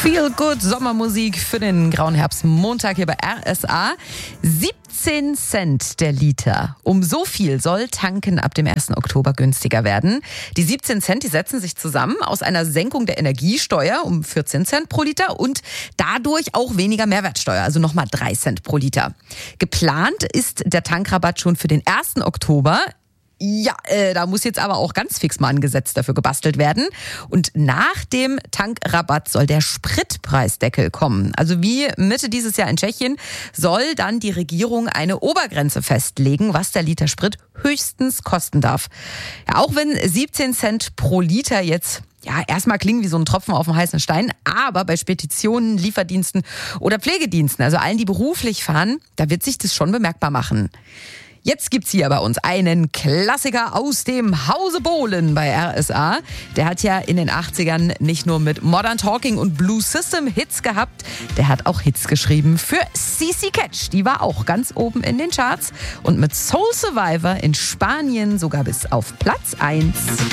Feel Good Sommermusik für den grauen Herbstmontag hier bei RSA. 17 Cent der Liter. Um so viel soll Tanken ab dem 1. Oktober günstiger werden. Die 17 Cent, die setzen sich zusammen aus einer Senkung der Energiesteuer um 14 Cent pro Liter und dadurch auch weniger Mehrwertsteuer, also nochmal 3 Cent pro Liter. Geplant ist der Tankrabatt schon für den 1. Oktober. Ja, da muss jetzt aber auch ganz fix mal ein Gesetz dafür gebastelt werden. Und nach dem Tankrabatt soll der Spritpreisdeckel kommen. Also wie Mitte dieses Jahr in Tschechien soll dann die Regierung eine Obergrenze festlegen, was der Liter Sprit höchstens kosten darf. Ja, auch wenn 17 Cent pro Liter jetzt erstmal klingen wie so ein Tropfen auf dem heißen Stein, aber bei Speditionen, Lieferdiensten oder Pflegediensten, also allen, die beruflich fahren, da wird sich das schon bemerkbar machen. Jetzt gibt's hier bei uns einen Klassiker aus dem Hause Bohlen bei RSA. Der hat ja in den 80ern nicht nur mit Modern Talking und Blue System Hits gehabt, der hat auch Hits geschrieben für CC Catch. Die war auch ganz oben in den Charts und mit Soul Survivor in Spanien sogar bis auf Platz 1.